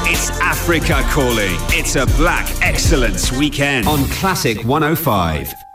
It's Africa calling. It's a Black Excellence weekend on Classic 105.